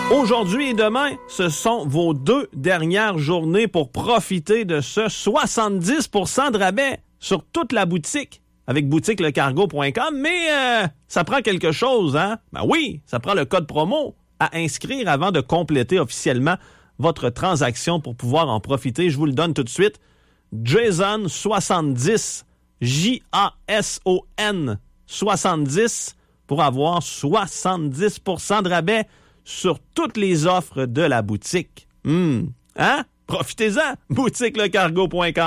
Aujourd'hui et demain, ce sont vos 2 dernières journées pour profiter de ce 70% de rabais sur toute la boutique avec boutiquelecargo.com. Mais ça prend quelque chose, hein? Ben oui, ça prend le code promo à inscrire avant de compléter officiellement votre transaction pour pouvoir en profiter. Je vous le donne tout de suite. Jason70, J-A-S-O-N 70 pour avoir 70% de rabais sur toutes les offres de la boutique. Hein? Profitez-en! boutiquelecargo.com